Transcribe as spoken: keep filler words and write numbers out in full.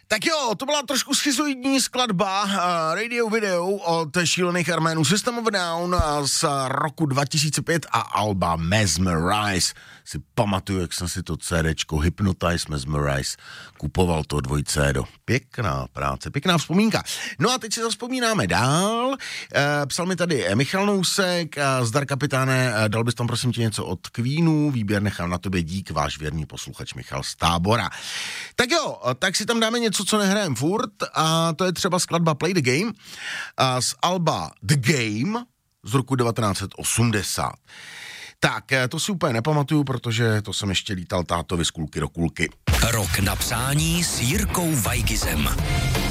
Tak jo, to byla trošku schizoidní skladba uh, Radio Video od šílených Arménů System of a Down z roku dva tisíce pět a alba Mesmerize. Si pamatuju, jak jsem si to CDčko Hypnotize, Mesmerize kupoval to dvojcédo. Pěkná práce, pěkná vzpomínka. No a teď si zavzpomínáme dál. Uh, psal mi tady Michal Nousek, uh, zdar kapitáne, uh, dal bys tam prosím tě něco od Queenů, výběr nechám na tobě, dík, váš věrný posluchač Michal z Tábora. Tak jo, tak si tam dáme něco, co nehrajem furt, a to je třeba skladba Play the Game a z alba The Game z roku devatenáct set osmdesát. Tak, to si úplně nepamatuju, protože to jsem ještě lítal tátovi z kulky do kulky. Rok na přání s Jirkou Weigizem.